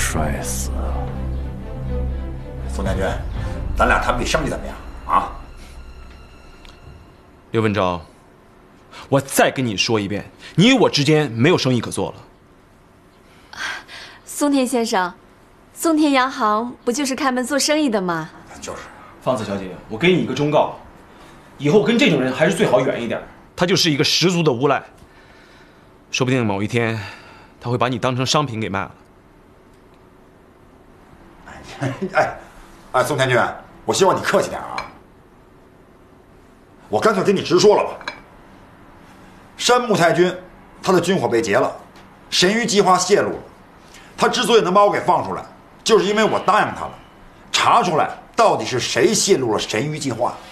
摔死。 宋天军，咱俩谈笔生意怎么样啊？ 刘文昭，我再跟你说一遍，你我之间没有生意可做了。 松田先生，松田洋行不就是开门做生意的吗？ 就是。 芳子小姐，我给你一个忠告，以后跟这种人还是最好远一点。他就是一个十足的无赖，说不定某一天他会把你当成商品给卖了。 宋天军，我希望你客气点啊。我干脆跟你直说了吧。山木太君，他的军火被劫了，神谕计划泄露了。他之所以能把我给放出来，就是因为我答应他了，查出来到底是谁泄露了神谕计划。